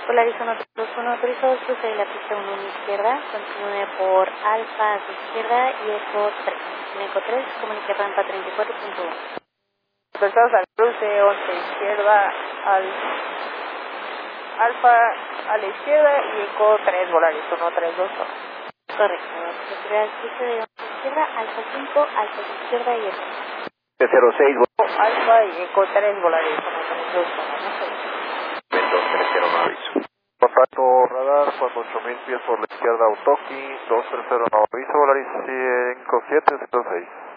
Polaris 121 autorizado, cruce de la pista 1 en izquierda, continúe por Alfa hacia izquierda y Eco 3. En Eco 3, comunique rampa 34.1. Autorizados al cruce 11 izquierda, al Alfa a la izquierda y Eco 3, Polaris 132. Correcto, recibe al cruce de 11 izquierda, Alfa 5, Alfa hacia izquierda y Eco. De 06, Alfa y Eco 3, Polaris 132. Mendoza 309 aviso. Contacto radar, 48.000 pies por la izquierda, Autoki, 230 aviso, Volaris 5706.